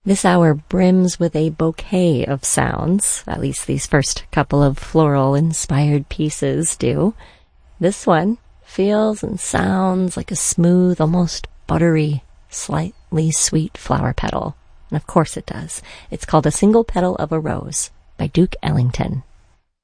This hour brims with a bouquet of sounds, at least these first couple of floral-inspired pieces do. This one feels and sounds like a smooth, almost buttery, slightly sweet flower petal. And of course it does. It's called A Single Petal of a Rose by Duke Ellington.